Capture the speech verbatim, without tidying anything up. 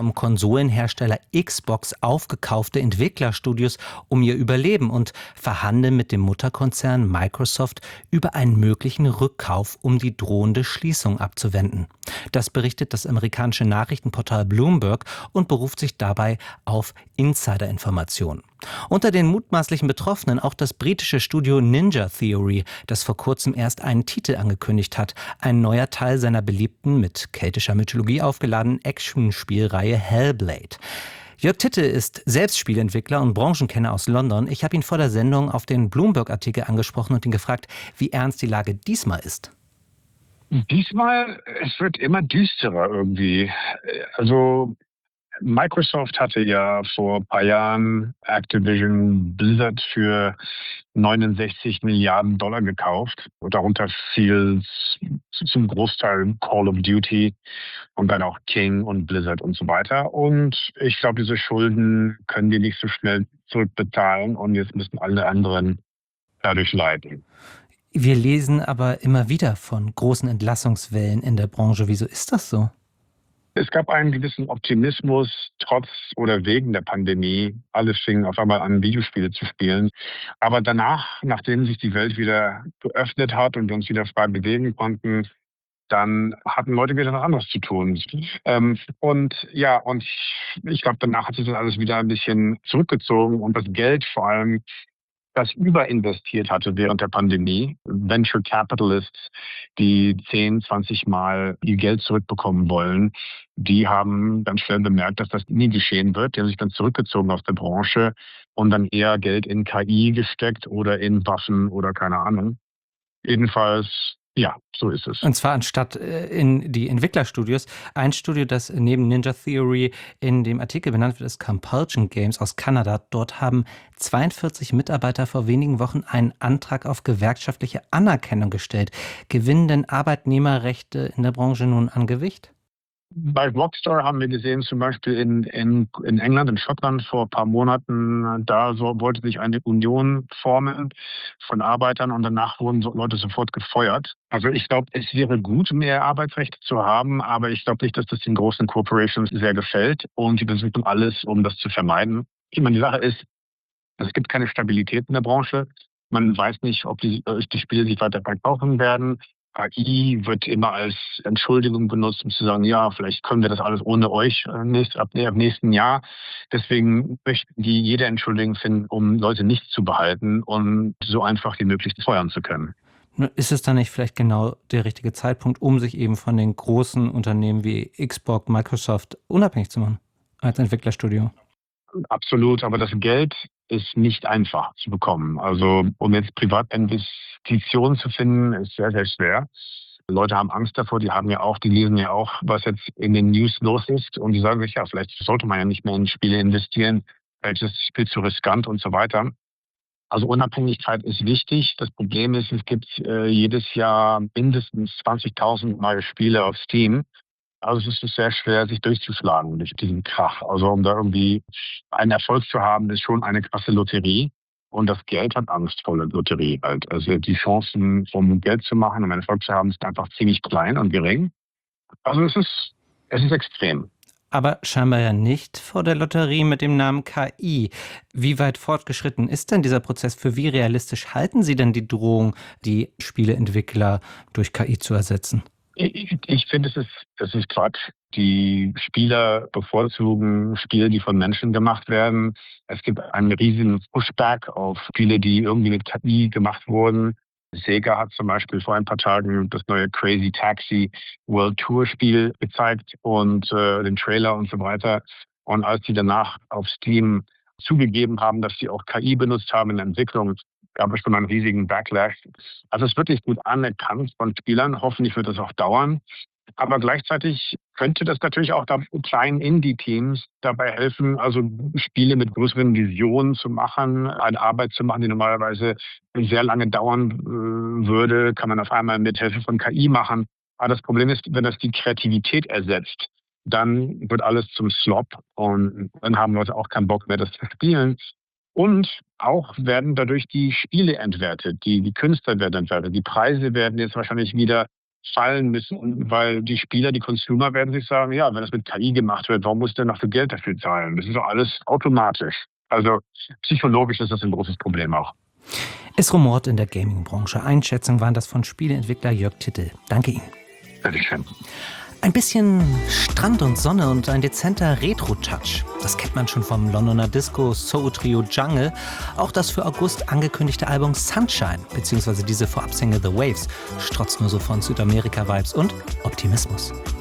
vom Konsolenhersteller Xbox aufgekaufte Entwicklerstudios um ihr Überleben und verhandeln mit dem Mutterkonzern Microsoft über einen möglichen Rückkauf, um die drohende Schließung abzuwenden. Das berichtet das amerikanische Nachrichtenportal Bloomberg und beruft sich dabei auf Insiderinformationen. Unter den mutmaßlichen Betroffenen auch das britische Studio Ninja Theory, das vor kurzem erst einen Titel angekündigt hat, ein neuer Teil seiner beliebten, mit keltischer Mythologie aufgeladenen Action-Spielreihe Hellblade. Jörg Titte ist selbst Spieleentwickler und Branchenkenner aus London. Ich habe ihn vor der Sendung auf den Bloomberg-Artikel angesprochen und ihn gefragt, wie ernst die Lage diesmal ist. Diesmal, es wird immer düsterer irgendwie. Also Microsoft hatte ja vor ein paar Jahren Activision Blizzard für neunundsechzig Milliarden Dollar gekauft. Und darunter fiel zum Großteil Call of Duty und dann auch King und Blizzard und so weiter. Und ich glaube, diese Schulden können die nicht so schnell zurückbezahlen und jetzt müssen alle anderen dadurch leiden. Wir lesen aber immer wieder von großen Entlassungswellen in der Branche. Wieso ist das so? Es gab einen gewissen Optimismus, trotz oder wegen der Pandemie. Alles fing auf einmal an, Videospiele zu spielen. Aber danach, nachdem sich die Welt wieder geöffnet hat und wir uns wieder frei bewegen konnten, dann hatten Leute wieder was anderes zu tun. Ähm, und ja, und ich, ich glaube, danach hat sich das alles wieder ein bisschen zurückgezogen und das Geld vor allem, das überinvestiert hatte während der Pandemie. Venture Capitalists, die zehn, zwanzig Mal ihr Geld zurückbekommen wollen, die haben ganz schnell bemerkt, dass das nie geschehen wird. Die haben sich dann zurückgezogen aus der Branche und dann eher Geld in K I gesteckt oder in Waffen oder keine Ahnung. Jedenfalls, ja, so ist es. Und zwar anstatt äh, in die Entwicklerstudios. Ein Studio, das neben Ninja Theory in dem Artikel benannt wird, ist Compulsion Games aus Kanada. Dort haben zweiundvierzig Mitarbeiter vor wenigen Wochen einen Antrag auf gewerkschaftliche Anerkennung gestellt. Gewinnen denn Arbeitnehmerrechte in der Branche nun an Gewicht? Bei Rockstar haben wir gesehen, zum Beispiel in, in, in England, in Schottland vor ein paar Monaten, da so, wollte sich eine Union formen von Arbeitern und danach wurden so Leute sofort gefeuert. Also ich glaube, es wäre gut, mehr Arbeitsrechte zu haben, aber ich glaube nicht, dass das den großen Corporations sehr gefällt und die versuchen alles, um das zu vermeiden. Ich meine, die Sache ist, es gibt keine Stabilität in der Branche. Man weiß nicht, ob die, die Spiele sich weiter verkaufen werden. K I wird immer als Entschuldigung benutzt, um zu sagen, ja, vielleicht können wir das alles ohne euch nächst, ab, ab nächsten Jahr. Deswegen möchten die jede Entschuldigung finden, um Leute nicht zu behalten und so einfach wie möglich feuern zu können. Ist es dann nicht vielleicht genau der richtige Zeitpunkt, um sich eben von den großen Unternehmen wie Xbox, Microsoft unabhängig zu machen als Entwicklerstudio? Absolut, aber das Geld ist nicht einfach zu bekommen. Also um jetzt Privatinvestitionen zu finden, ist sehr, sehr schwer. Leute haben Angst davor, die haben ja auch, die lesen ja auch, was jetzt in den News los ist und die sagen sich, ja, vielleicht sollte man ja nicht mehr in Spiele investieren, vielleicht ist das Spiel zu riskant und so weiter. Also Unabhängigkeit ist wichtig. Das Problem ist, es gibt äh, jedes Jahr mindestens zwanzigtausend neue Spiele auf Steam. Also es ist sehr schwer, sich durchzuschlagen durch diesen Krach. Also um da irgendwie einen Erfolg zu haben, ist schon eine krasse Lotterie. Und das Geld hat Angst vor der Lotterie halt. Also die Chancen, um Geld zu machen, um einen Erfolg zu haben, sind einfach ziemlich klein und gering. Also es ist, es ist extrem. Aber scheinbar ja nicht vor der Lotterie mit dem Namen K I. Wie weit fortgeschritten ist denn dieser Prozess? Für wie realistisch halten Sie denn die Drohung, die Spieleentwickler durch K I zu ersetzen? Ich, ich finde, es ist, es ist Quatsch. Die Spieler bevorzugen Spiele, die von Menschen gemacht werden. Es gibt einen riesigen Pushback auf Spiele, die irgendwie mit K I gemacht wurden. Sega hat zum Beispiel vor ein paar Tagen das neue Crazy Taxi World Tour Spiel gezeigt und äh, den Trailer und so weiter. Und als die danach auf Steam zugegeben haben, dass sie auch K I benutzt haben in der Entwicklung, gab es schon einen riesigen Backlash. Also es ist wirklich gut anerkannt von Spielern. Hoffentlich wird das auch dauern. Aber gleichzeitig könnte das natürlich auch da kleinen Indie-Teams dabei helfen, also Spiele mit größeren Visionen zu machen, eine Arbeit zu machen, die normalerweise sehr lange dauern äh, würde, kann man auf einmal mit Hilfe von K I machen. Aber das Problem ist, wenn das die Kreativität ersetzt, dann wird alles zum Slop und dann haben Leute auch keinen Bock mehr, das zu spielen. Und auch werden dadurch die Spiele entwertet, die, die Künstler werden entwertet. Die Preise werden jetzt wahrscheinlich wieder fallen müssen, weil die Spieler, die Consumer werden sich sagen, ja, wenn das mit K I gemacht wird, warum muss der noch so Geld dafür zahlen? Das ist doch alles automatisch. Also psychologisch ist das ein großes Problem auch. Es rumort in der Gaming-Branche. Einschätzungen waren das von Spieleentwickler Jörg Tittel. Danke Ihnen. Bitteschön. Ein bisschen Strand und Sonne und ein dezenter Retro-Touch. Das kennt man schon vom Londoner Disco Soul-Trio Jungle. Auch das für August angekündigte Album Sunshine, beziehungsweise diese Vorabsingle The Waves, strotzt nur so von Südamerika-Vibes und Optimismus.